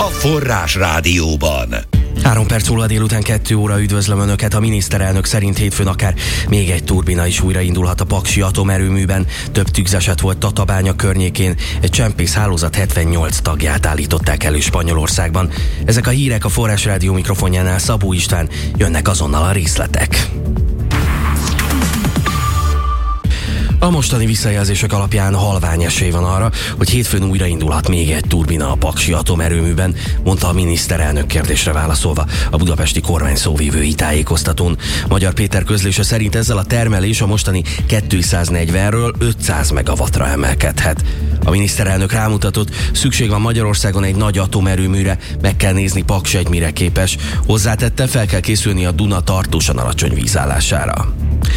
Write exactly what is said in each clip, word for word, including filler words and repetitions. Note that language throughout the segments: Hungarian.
a Forrás Rádióban. Három perc múlva délután kettő óra, üdvözlöm Önöket. A miniszterelnök szerint hétfőn akár még egy turbina is újraindulhat a paksi atomerőműben. Több tűzeset volt Tatabánya környékén. Egy csempész hálózat hetvennyolc tagját állították elő Spanyolországban. Ezek a hírek a Forrás Rádió mikrofonjánál Szabó István, jönnek azonnal a részletek. A mostani visszajelzések alapján halvány esély van arra, hogy hétfőn újraindulhat még egy turbina a paksi atomerőműben, mondta a miniszterelnök kérdésre válaszolva a budapesti kormány szóvivői tájékoztatón. Magyar Péter közlése szerint ezzel a termelés a mostani kétszáznegyvenről ötszáz megawattra emelkedhet. A miniszterelnök rámutatott, szükség van Magyarországon egy nagy atomerőműre, meg kell nézni Paks egy mire képes. Hozzátette, fel kell készülni a Duna tartósan alacsony vízállására.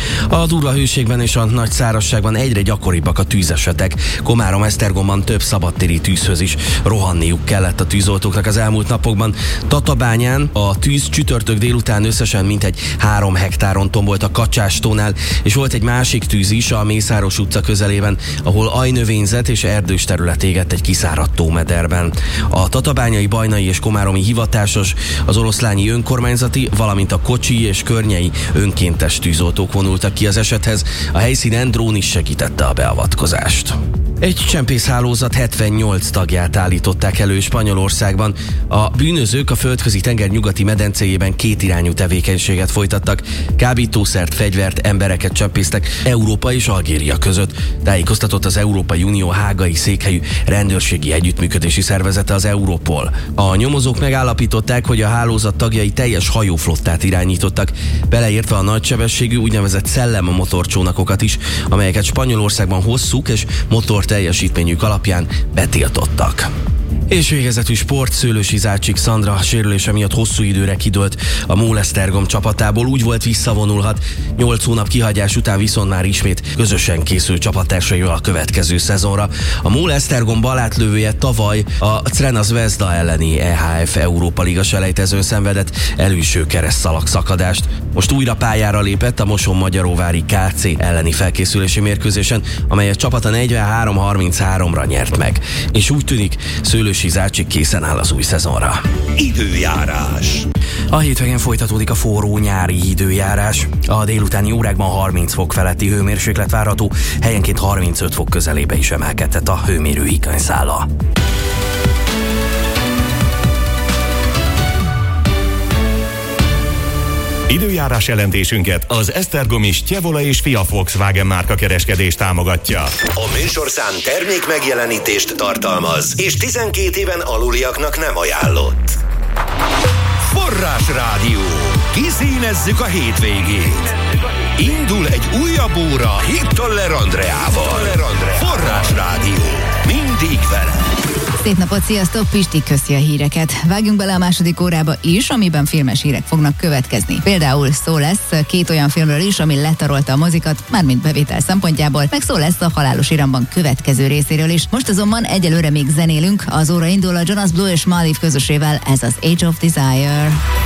A durva hőségben és a nagy szárazságban egyre gyakoribbak a tűzesetek. Komárom-Esztergomban több szabadtéri tűzhöz is rohanniuk kellett a tűzoltóknak az elmúlt napokban. Tatabányán a tűz csütörtök délután összesen mintegy három hektáron tombolt a Kacsástónál, és volt egy másik tűz is a Mészáros utca közelében, ahol ajnövényzet és erdős terület égett egy kiszáradt tómederben. A tatabányai, bajnai és komáromi hivatásos, az oroszlányi önkormányzati, valamint a kocsi és környei önkéntes tűzoltók vonultak ki az esethez, a helyszínen drón is segítette a beavatkozást. Egy csempészhálózat hetvennyolc tagját állították elő Spanyolországban. A bűnözők a földközi tenger nyugati medencéjében kétirányú tevékenységet folytattak, kábítószert, fegyvert, embereket csempésztek Európa és Algéria között. Tájékoztatott az Európai Unió hágai székhelyű rendőrségi együttműködési szervezete, az Europol. A nyomozók megállapították, hogy a hálózat tagjai teljes hajóflottát irányítottak, beleértve a nagysebességű úgynevezett szellemmotorcsónakokat is, amelyeket Spanyolországban hosszúk és motor teljesítményük alapján betiltottak. És végezetű sport, Szőlősi Zácsik Szandra sérülése miatt hosszú időre kidőlt a MOL Esztergom csapatából, úgy volt visszavonulhat. Nyolc hónap kihagyás után viszont már ismét közösen készül csapattársaival a következő szezonra. A MOL Esztergom balátlövője tavaly a Crvena Zvezda elleni E H F Európa Liga selejtezőn szenvedett előső keresztszalag szakadást. Most újra pályára lépett a Moson-Magyaróvári K C elleni felkészülési mérkőzésen, amelyet csapata negyvenhárom harminchárom-ra nyert meg. És úgy tűnik, Szőlősi Zácsik készen áll az új szezonra. Időjárás. A hétvégén folytatódik a forró nyári időjárás. A délutáni órákban harminc fok feletti hőmérséklet várható, helyenként harmincöt fok közelébe is emelkedett a hőmérő higanyszála. Időjárás jelentésünket az esztergomi Stjevola és Fia Volkswagen márka kereskedés támogatja. A műsorszám termék megjelenítést tartalmaz, és tizenkét éven aluliaknak nem ajánlott. Forrás Rádió. Kiszínezzük a hétvégét. Indul egy újabb óra Hittoller Andreával. Forrás Rádió. Mindig vele. Szép napot, sziasztok! Pisti köszi a híreket. Vágjunk bele a második órába is, amiben filmes hírek fognak következni. Például szó lesz két olyan filmről is, ami letarolta a mozikat, mármint bevétel szempontjából, meg szó lesz a Halálos Iramban következő részéről is. Most azonban egyelőre még zenélünk, az óra indul a Jonas Blue és Maldiv közösével, ez az Age of Desire.